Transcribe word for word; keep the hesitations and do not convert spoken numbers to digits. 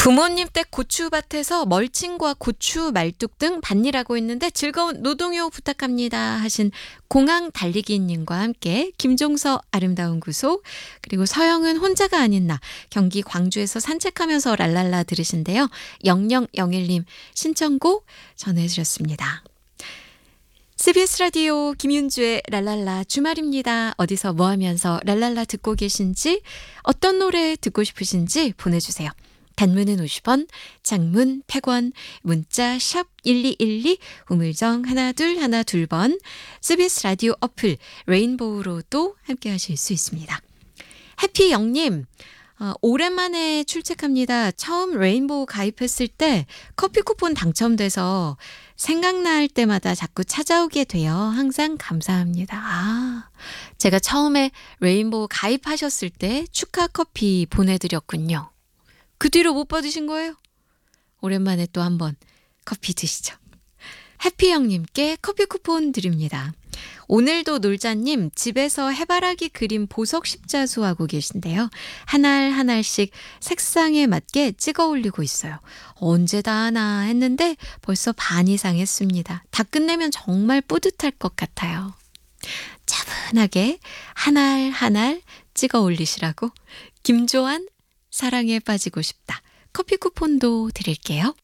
부모님 댁 고추밭에서 멀칭과 고추 말뚝 등 밭일하고 있는데 즐거운 노동요 부탁합니다 하신 공항 달리기님과 함께 김종서 아름다운 구속, 그리고 서영은 혼자가 아닌 나, 경기 광주에서 산책하면서 랄랄라 들으신데요. 영영영일님 신청곡 전해드렸습니다. 씨비에스 라디오 김윤주의 랄랄라 주말입니다. 어디서 뭐 하면서 랄랄라 듣고 계신지, 어떤 노래 듣고 싶으신지 보내주세요. 단문은 오십 원, 장문 백 원, 문자 샵 일이일이, 우물정 하나 둘 하나 둘 번, 씨비에스 라디오 어플 레인보우로도 함께 하실 수 있습니다. 해피영님, 어, 오랜만에 출첵합니다. 처음 레인보우 가입했을 때 커피 쿠폰 당첨돼서 생각날 때마다 자꾸 찾아오게 되어 항상 감사합니다. 아, 제가 처음에 레인보우 가입하셨을 때 축하 커피 보내드렸군요. 그 뒤로 못 받으신 거예요? 오랜만에 또 한번 커피 드시죠. 해피영님께 커피 쿠폰 드립니다. 오늘도 놀자님, 집에서 해바라기 그림 보석 십자수 하고 계신데요. 한 알 한 알씩 색상에 맞게 찍어 올리고 있어요. 언제 다 하나 했는데 벌써 반 이상 했습니다. 다 끝내면 정말 뿌듯할 것 같아요. 차분하게 한 알 한 알 찍어 올리시라고. 김조한, 사랑에 빠지고 싶다. 커피 쿠폰도 드릴게요.